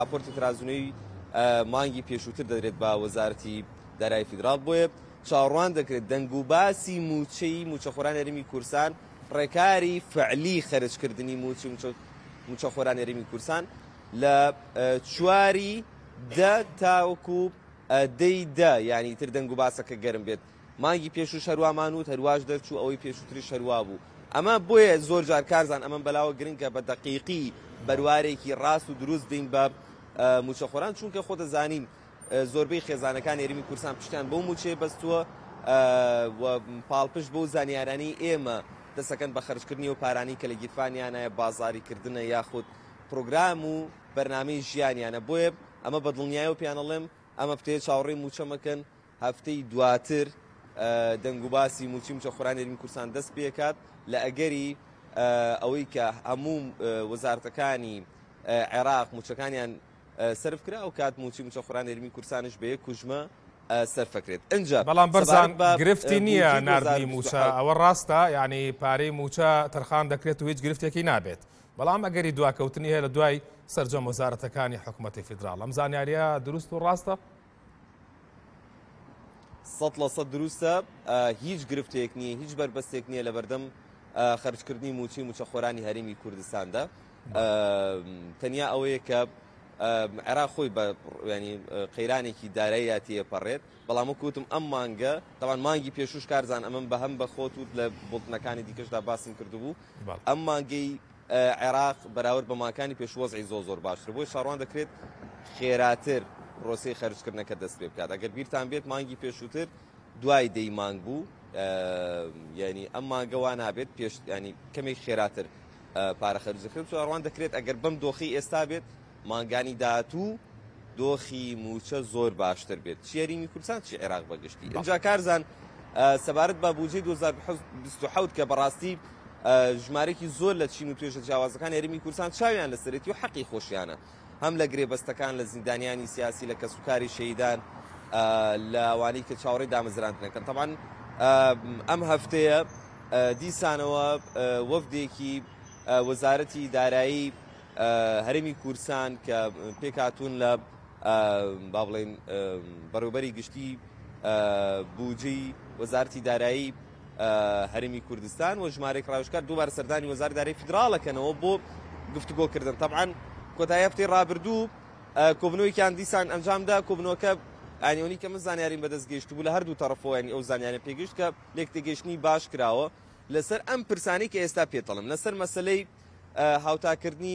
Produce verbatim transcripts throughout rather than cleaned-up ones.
راپۆرتی ترازونەوەی مانگی پێشووتر دەدرێت بە وەزارەتی دارایی فیدراڵ بۆیە چاوەڕوان دەکرێت دەنگ و باسی موچەی موچەخۆران هەرێمی کورسان ڕێکاری فعلی خەرجکردنی موچی موچەخۆران هەرێمی کورسان لە چواری دە تاوەکو دەی دە یعنی تر دەنگ و باسەکە گەرم بێت مانگی پێشوو شەروامان و هەرواش دەرچوو ئەوەی پێشووتری شەروا بوو ئەمە بۆیە زۆر جار کارزان ئەمە بەلاوە گرنگکە بە دەقیقی بەروارێکی ڕاست و دروست دەین بە موچەخۆران چونکە خۆ دەزانین زۆربەی خێزانەکان هەرێمی کورسان پشتیان بەو موچێ بەستووە پاڵپشت بەو زانیارانی ئێمە دەسەکەن بە خەرجکردنی و پارانی کە لە گیرفانیانە بازاریکردنە یاخود پرۆگرام و بەرنامەی ژیانیانە بۆیە ئەمە بە دڵنیایە و پیانەڵێم ئەمە پتەیە چاوەڕێی موچەمەکەن هەفتەی دواتر دەنگ و باسی موچی موچەخۆران هەرێمی کورسان دەست پێکات لە ئەگەری ئەوەی کە هەموو وەزارەتەکانی عێراق موچەکانیان سرف کرا و کات موچی موچەخۆران هەرێمی کورسانش بە یەک کوژمە سەرفەکرێت اینجا بەڵام بەرزان گرفتی نییە نردنی موچە ئەوە ڕاستە یعنی پارەی موچە تەرخان دەکرێت و هیچ گرفتێکی نابێت بەڵام ئەگەری دواکەوتنی هەیە لە دوای سەرجەم وەزارەتەکانی حکوومەتی فیدراڵ ئەم زانیاریە دروست و ڕاستە سەد لە سەد دروستە هیچ گرفتێک نییە هیچ بربەستێک نییە لە بەردەم خەرجکردنی موچی موچەخۆرانی هەرێمی کوردستاندا تەنیا ئەوەیە کە عێراق خۆی بە ینی قەیرانێکی دارایی تێپەڕێت بەڵام وەکوتم ئەم مانگە تاوان مانگی پێشوش کارزان ئەمەم بە هەم بە خۆت و لە بڵتنەکانی دیکەشدا باسم کردبوو ئەم مانگەی عێراق بەراورد بە ماکانی پێش وەزعی زۆر زۆر باشتر بۆی شاڕوان دەکرێت خێراتر ڕۆسەی خەرجکردنەکە دەست پێ بکات ئەگەر بیرتان بێت مانگی پێشووتر دوای دەی مانگ بوو ینی ئەم مانگە وا نابێت پێش ینی کەمێک خێراتر پارە خەرجەکرد شاڕوان دەکرێت ئەگەر بەم دۆخی ئێستا بێت مانگانی داهاتوو دۆخی موچە زۆر باشتر بێت چی هەرێمی کوردستان چی عێراق بەگشتی اینجا کارزان سەبارەت بە بودجەی دوو هەزار بیست و حەوت کە بەڕاستی ژمارەی زۆر لە چین و توێژە جیاوازەکان هەرێمی کوردستان چاویان لەسەرێتی و حەقی خۆشیانە هەم لە گرێبەستەکان لە زیندانیانی سیاسی لە کەسوکاری شەیدان لە ئەوانەی کە چاوەڕێی دامەزراندنەکەن تەمان ئەم هەفتەیە دیسانەوە وەفدێکی وەزارەتی دارایی هەرێمی کوردستان کە پێکهاتوون لە با بڵێن بەڕێوەبەری گشتی بودجەی وەزارەتی دارایی هەرێمی کوردستان و ژمارەی ڕاوشکار دووبارە سەردانی وەزارەتی دارایی فیدراڵەکەنەوە بۆ گفتوگۆکردن تەبعاً کۆتایی هەفتەی ڕابردوو کۆبنەوەیکیان دیسان ئەنجامدا کۆبنەوەکە ئەنیۆنی کە من زانیاریم بەدەست گەیشت بوو لە هەردوو تەرەفەوە ینی ئەو زانیارە پێگەشت کە لێکتێگەیشتنی باش کراوە لەسەر ئەم پرسانی کە ئێستا پێتەڵم لەسەر مەسەلەی هاوتاکردنی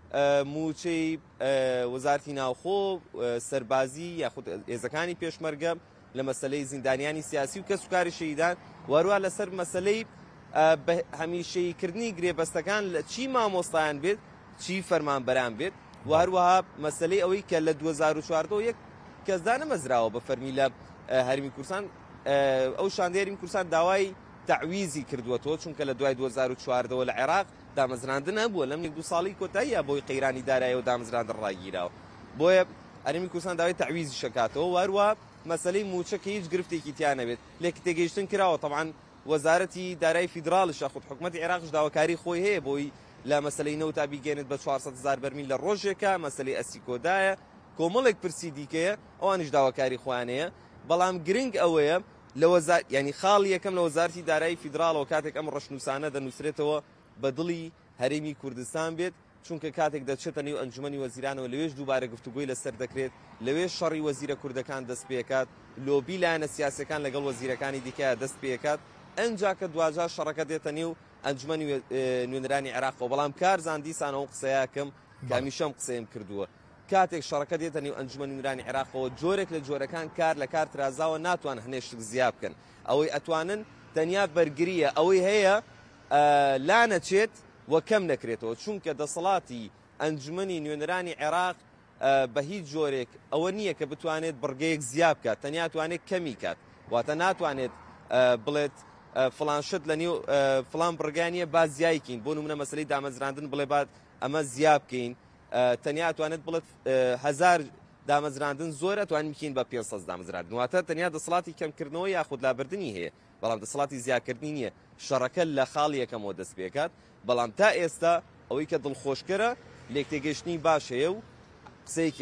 موچەی وەزارەتی ناوخۆ سەربازی یاخود هێزەکانی پێشمەرگە لە مەسەلەی زیندانیانی سیاسی و کەسوکاری شەیدان وەروە لەسەر مەسەلەی هەمیشەییکردنی گرێبەستەکان لە چی مامۆستایان بێت چی فەرمانبەران بێت و هەروەها مەسەلەی ئەوەی کە لە دوو هەزار و چواردە یەک کەسدا نەمەزراوە بە فەرمی لە هەرێمی کوردستان ئەو شاندەی هەرێمی کوردستان داوای تعویزی کردووەتەوە چونکە لە دوای دوو هەزار و چواردەوە لە عێراق دامەزراندن هەبووە لەم یەک دوو ساڵی کۆتاییە بۆی قەیرانی دارایی و دامەزراندن ڕاگیراوە بۆیە هەرێمی کوردستان داوای تعویزی شکاتەوە و هەروە مەسەلەی موچە کە هیچ گرفتێکی تیان نەبێت لێک تێگەیشتن کراوە تەبعاً وەزارەتی دارایی فیدراڵیش یاخود حکوومەتی عێراقش داواکاری خۆی هەیە بۆی لە مەسەلەی نەوتا بیگەێنێت بە چوارسەد هەزار بەرمیل لە ڕۆژێکە مەسەلەی ئەسیکۆدایە کۆمەڵێک پرسی دیکەیە ئەوانش داواکاری خۆیانەیە بەڵام گرنگ ئەوەیە لە وەزار ینی خاڵی یەکەم لە وەزارەتی دارایی فیدراڵەوە کاتێک ئەم ڕەشنووسانە دەنووسرێتەوە بە دڵی هەرێمی کوردستان بێت چونکە کاتێک دەچێتە نێو ئەنجومەنی وەزیرانەوە لەوێش دووبارە گفتوگۆی لەسەر دەکرێت لەوێ شەڕی وەزیرە کوردەکان دەست پێکات لۆبی لایەنە سیاسەکان لەگەڵ وەزیرەکانی دیکەیە دەست پێکات ئەنجا کە دوجار شەڕەکە دێتە نێو ئەنجومەنی نوێنەرانی عێراقەوە بەڵام کارزان دیسانەوە قسەیەکەم کە هەمیشەم قسەیم کردووە کاتێک شەڕەکە دێتە نێو ئەنجومەنی نوێنەرانی عێراقەوە جۆرێک لە جۆرەکان کار لە کار ترازاوە ناتوان هەنێشت زیاد بکەن ئەوەی ئەتوانن تەنیا بەرگریە ئەوەی هەیە لا نەچێت وە کەم نەکرێتەوە چونکە دەسەڵاتی ئەنجومەنی نوێنەرانی عێراق بە هیچ جۆرێک ئەوە نییە کە بتوانێت بڕگەیەک زیاد بکات تەنیا توانێت کەمی کات واتە ناتوانێت بڵێت فلان شت لە نێو فلان بڕگانیە با زیایکەین بۆ نمونە مەسەلەی دامەزراندن بڵێ بعد ئەمە زیاد بکەین تەنیا توانێت بڵێت هەزار دامەزراندن زۆرە توانین بکەین بە پێنج سەد دامەزراندن واتە تەنیا دەسەڵاتی کەمکردنەوە یاخود لابردنی هەیە بەڵام دەسەڵاتی زیادکردنی نییە شەڕەکە لە خاڵ یەکەمەوە دەست پێکات بەڵام تا ئێستا ئەوەی کە دڵخۆشکەرە لێک تێگەیشتنی باش هەیە و قسەیەکی